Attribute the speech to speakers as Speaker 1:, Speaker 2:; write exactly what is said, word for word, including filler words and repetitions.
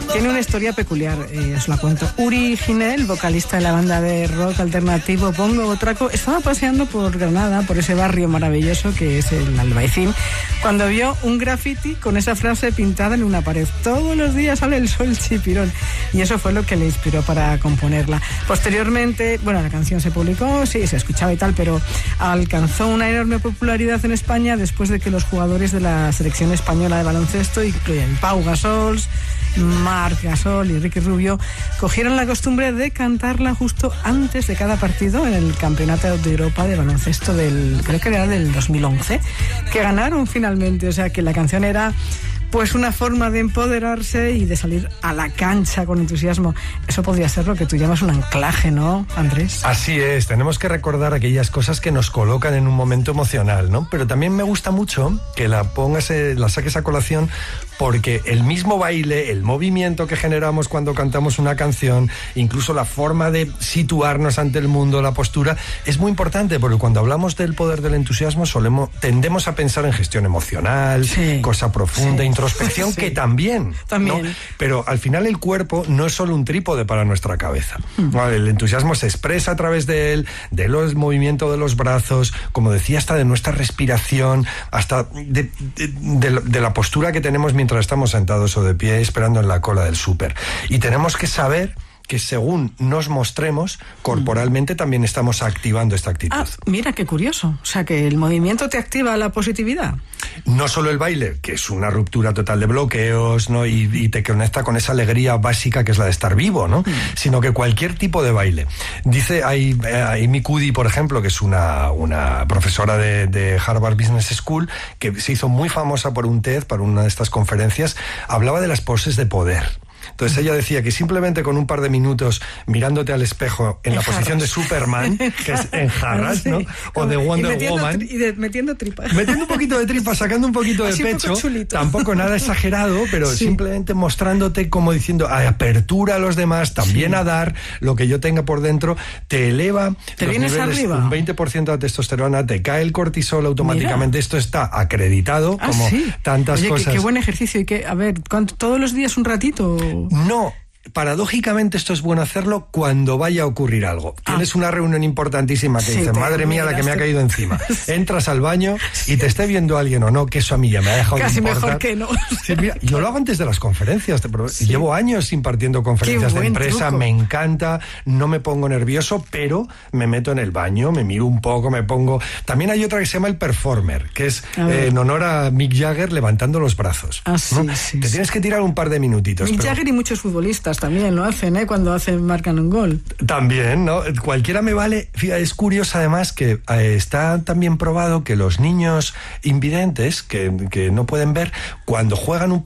Speaker 1: Tiene una historia peculiar, eh, os la cuento. Uri Ginel, vocalista de la banda de rock alternativo Bongo Botraco, estaba paseando por Granada, por ese barrio maravilloso que es el Albaicín, cuando vio un graffiti con esa frase pintada en una pared: todos los días sale el sol chipirón. Y eso fue lo que le inspiró para componerla. Posteriormente, bueno, la canción se publicó, sí, se escuchaba y tal, pero alcanzó una enorme popularidad en España después de que los jugadores de la selección española de baloncesto, incluyen Pau Gasol, Marc Gasol y Ricky Rubio, cogieron la costumbre de cantarla justo antes de cada partido en el Campeonato de Europa de baloncesto del, creo que era del dos mil once, que ganaron finalmente. O sea que la canción era pues una forma de empoderarse y de salir a la cancha con entusiasmo. Eso podría ser lo que tú llamas un anclaje, ¿no, Andrés?
Speaker 2: Así es, tenemos que recordar aquellas cosas que nos colocan en un momento emocional, ¿no? Pero también me gusta mucho que la pongas, la saques a colación, porque el mismo baile, el movimiento que generamos cuando cantamos una canción, incluso la forma de situarnos ante el mundo, la postura, es muy importante, porque cuando hablamos del poder del entusiasmo solemos, tendemos a pensar en gestión emocional, sí, cosa profunda, sí, introspección, sí, que también, también. ¿no? Pero al final el cuerpo no es solo un trípode para nuestra cabeza. Mm. El entusiasmo se expresa a través de él, del movimiento de los brazos, como decía, hasta de nuestra respiración, hasta de, de, de, de la postura que tenemos mientras estamos sentados o de pie esperando en la cola del súper. Y tenemos que saber que según nos mostremos, corporalmente también estamos activando esta actitud.
Speaker 1: Ah, mira, qué curioso. O sea, que el movimiento te activa la positividad.
Speaker 2: No solo el baile, que es una ruptura total de bloqueos, ¿no? Y, y te conecta con esa alegría básica que es la de estar vivo, ¿no? Mm. Sino que cualquier tipo de baile. Dice Amy Cuddy, por ejemplo, que es una, una profesora de, de Harvard Business School, que se hizo muy famosa por un TED, para una de estas conferencias, hablaba de las poses de poder. Entonces ella decía que simplemente con un par de minutos mirándote al espejo en, en la jarras. posición de Superman, que es en jarras, sí, ¿no? O de Wonder
Speaker 1: y
Speaker 2: Woman.
Speaker 1: Y de, metiendo tripas.
Speaker 2: Metiendo un poquito de tripas, sacando un poquito de
Speaker 1: así
Speaker 2: pecho.
Speaker 1: Poco
Speaker 2: tampoco nada exagerado, pero sí, simplemente mostrándote como diciendo a apertura a los demás, también sí, a dar lo que yo tenga por dentro, te eleva
Speaker 1: te
Speaker 2: los
Speaker 1: vienes
Speaker 2: niveles,
Speaker 1: arriba.
Speaker 2: Un veinte por ciento de testosterona, te cae el cortisol automáticamente. Mira. Esto está acreditado,
Speaker 1: ah,
Speaker 2: como
Speaker 1: sí.
Speaker 2: tantas
Speaker 1: Oye,
Speaker 2: cosas.
Speaker 1: Qué, qué buen ejercicio. Y que, a ver, ¿cuánto, todos los días un ratito?
Speaker 2: No. Paradójicamente esto es bueno hacerlo cuando vaya a ocurrir algo. Ah. Tienes una reunión importantísima que sí, dices, madre mía, la que me ha caído encima. Entras al baño y te esté viendo alguien o no, que eso a mí ya me ha dejado
Speaker 1: casi
Speaker 2: de importar.
Speaker 1: Mejor que no.
Speaker 2: Sí, mira, yo lo hago antes de las conferencias. Sí. Llevo años impartiendo conferencias de empresa,
Speaker 1: truco.
Speaker 2: Me encanta, no me pongo nervioso, pero me meto en el baño, me miro un poco, me pongo... También hay otra que se llama el performer, que es eh, en honor a Mick Jagger levantando los brazos.
Speaker 1: Ah, sí,
Speaker 2: ¿no?
Speaker 1: sí,
Speaker 2: te
Speaker 1: sí.
Speaker 2: tienes que tirar un par de minutitos.
Speaker 1: Mick
Speaker 2: pero...
Speaker 1: Jagger y muchos futbolistas también lo hacen, ¿eh? Cuando hacen, marcan un gol.
Speaker 2: También, ¿no? Cualquiera me vale. Fíjate, es curioso además que eh, está también probado que los niños invidentes, que, que no pueden ver, cuando juegan un